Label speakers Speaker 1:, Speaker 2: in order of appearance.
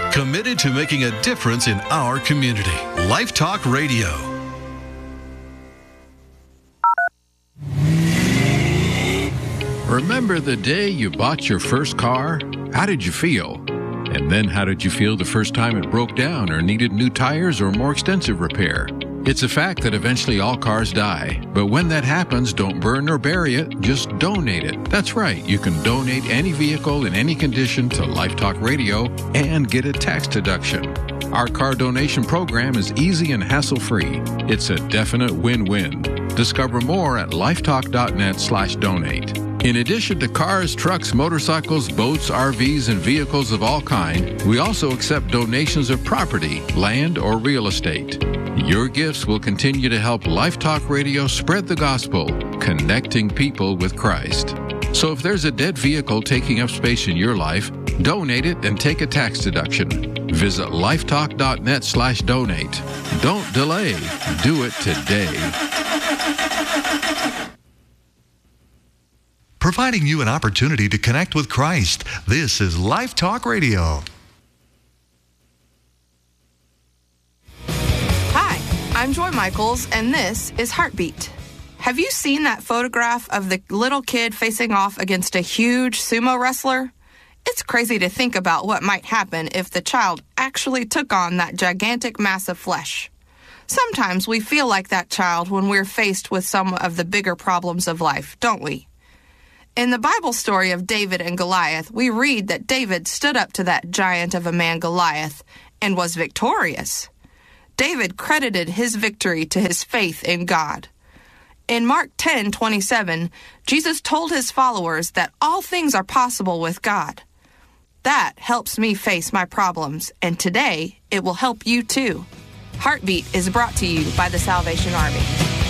Speaker 1: Committed to making a difference in our community. Life Talk Radio.
Speaker 2: Remember the day you bought your first car? How did you feel? And then how did you feel the first time it broke down or needed new tires or more extensive repair? It's a fact that eventually all cars die. But when that happens, don't burn or bury it, just donate it. That's right, you can donate any vehicle in any condition to Life Talk Radio and get a tax deduction. Our car donation program is easy and hassle-free. It's a definite win-win. Discover more at lifetalk.net/donate. In addition to cars, trucks, motorcycles, boats, RVs, and vehicles of all kind, we also accept donations of property, land, or real estate. Your gifts will continue to help Life Talk Radio spread the gospel, connecting people with Christ. So if there's a dead vehicle taking up space in your life, donate it and take a tax deduction. Visit lifetalk.net/donate. Don't delay. Do it today.
Speaker 1: Providing you an opportunity to connect with Christ. This is Life Talk Radio.
Speaker 3: Hi, I'm Joy Michaels, and this is Heartbeat. Have you seen that photograph of the little kid facing off against a huge sumo wrestler? It's crazy to think about what might happen if the child actually took on that gigantic mass of flesh. Sometimes we feel like that child when we're faced with some of the bigger problems of life, don't we? In the Bible story of David and Goliath, we read that David stood up to that giant of a man, Goliath, and was victorious. David credited his victory to his faith in God. In Mark 10:27, Jesus told his followers that all things are possible with God. That helps me face my problems, and today it will help you too. Heartbeat is brought to you by the Salvation Army.